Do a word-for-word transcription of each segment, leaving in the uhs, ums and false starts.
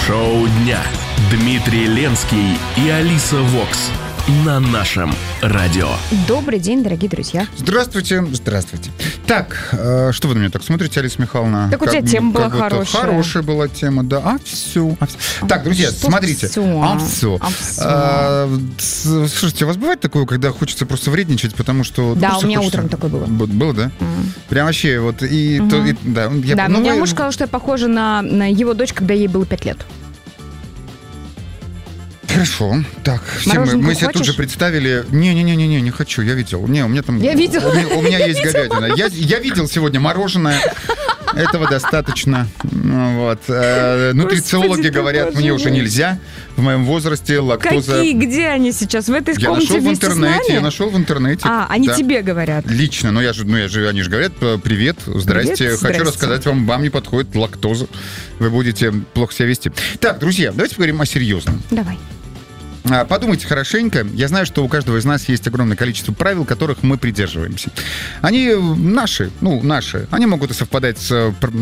Шоу дня. Дмитрий Ленский и Алиса Вокс на нашем радио. Добрый день, дорогие друзья. Здравствуйте, здравствуйте. Так, э, что вы на меня так смотрите, Алиса Михайловна? Так у тебя как, тема как была хорошая. Хорошая была тема, да. А все. А, все. А так, друзья, смотрите. Все? А все. А все. А, слушайте, у вас бывает такое, когда хочется просто вредничать, потому что... Да, у меня хочется... утром такое было. Было, да? Mm. Прям вообще вот и... Mm-hmm. То, и да, я, да, ну, у меня вы... муж сказал, что я похожа на, на его дочь, когда ей было пять лет. Хорошо. Так, все мы, мы себе тут же представили... Не-не-не-не, не хочу, я видел. Не, у меня там... Я видела. У меня, у меня есть говядина. Я, я видел сегодня мороженое. Этого достаточно. Вот. Э, нутрициологи говорят, мне уже нельзя. В моем возрасте лактоза... Какие? Где они сейчас? В этой я комнате нашел в вместе интернете, с нами? Я нашел в интернете. А, они да. тебе говорят. Лично. Но я же, ну, я же, они же говорят, привет, здрасте. Привет, Хочу здрасте. рассказать вам, вам не подходит лактоза. Вы будете плохо себя вести. Так, друзья, давайте поговорим о серьезном. Давай. Подумайте хорошенько. Я знаю, что у каждого из нас есть огромное количество правил, которых мы придерживаемся. Они наши, ну, наши. Они могут и совпадать с,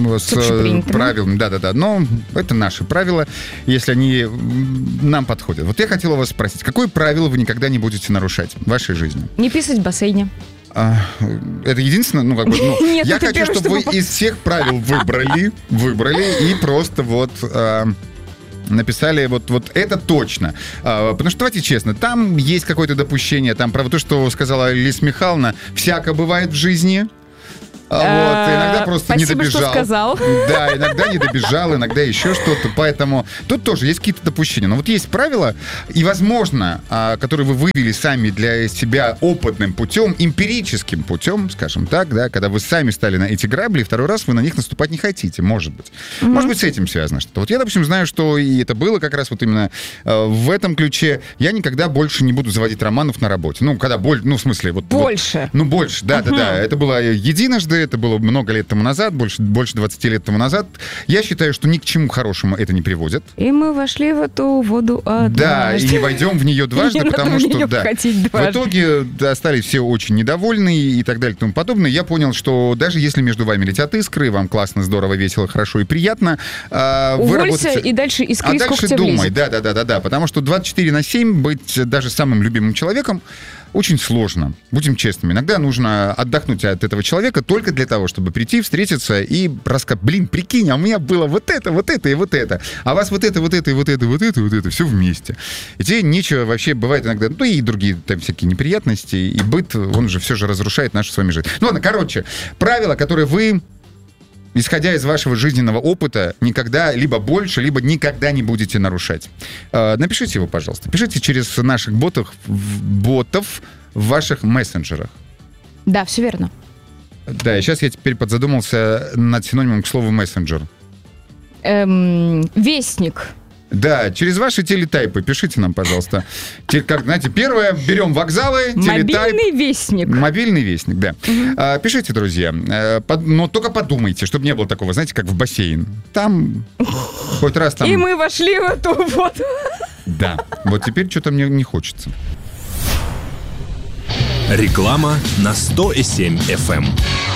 с правилами. Да-да-да. Но это наши правила, если они нам подходят. Вот я хотела вас спросить, какое правило вы никогда не будете нарушать в вашей жизни? Не писать в бассейне. А, это единственное, ну, как бы, ну, Нет, я это хочу, первое, чтобы что вы из всех правил выбрали, выбрали и просто вот... А, написали вот, вот это точно. А, потому что, давайте честно, там есть какое-то допущение, там, про то, что сказала Алиса Михайловна, всяко бывает в жизни. Вот, иногда просто не добежал. Спасибо, что сказал. Да, иногда не добежал, иногда еще что-то. Поэтому тут тоже есть какие-то допущения. Но вот есть правила, и, возможно, которые вы вывели сами для себя опытным путем, эмпирическим путем, скажем так, да, когда вы сами стали на эти грабли, и второй раз вы на них наступать не хотите, может быть. Mm-hmm. Может быть, с этим связано что-то. Вот я, допустим, знаю, что и это было как раз вот именно в этом ключе. Я никогда больше не буду заводить романов на работе. Ну, когда боль, ну, в смысле... вот Больше. Вот, ну, больше, да-да-да. Uh-huh. Это было единожды, это было много лет тому назад, больше, больше двадцать лет тому назад. Я считаю, что ни к чему хорошему это не приводит. И мы вошли в эту воду однажды. Да, и не войдем в нее дважды, потому что, да, в итоге да, остались все очень недовольны и так далее и тому подобное. Я понял, что даже если между вами летят искры, вам классно, здорово, весело, хорошо и приятно, уволься вы работаете... и дальше искри, а дальше думай, да-да-да-да, потому что двадцать четыре на семь быть даже самым любимым человеком очень сложно, будем честными. Иногда нужно отдохнуть от этого человека только для того, чтобы прийти, встретиться и рассказать, блин, прикинь, а у меня было вот это, вот это и вот это, а у вас вот это, вот это, и вот это, вот это, вот это, все вместе. И тебе нечего вообще, бывает иногда, ну и другие там всякие неприятности, и быт, он же все же разрушает нашу с вами жизнь. Ну ладно, короче, правила, которые вы... исходя из вашего жизненного опыта, никогда либо больше, либо никогда не будете нарушать. Э, напишите его, пожалуйста. Пишите через наших ботов, ботов в ваших мессенджерах. Да, все верно. Да, и сейчас я теперь подзадумался над синонимом к слову мессенджер. Эм, вестник. Да, через ваши телетайпы пишите нам, пожалуйста. Те, как, знаете, первое, берем вокзалы, телетайп. Мобильный вестник. Мобильный вестник, да. Угу. А, пишите, друзья, а, под, но только подумайте, чтобы не было такого, знаете, как в бассейн. Там хоть раз там... И мы вошли в эту воду. Да, вот теперь что-то мне не хочется. Реклама на сто и семь эф эм.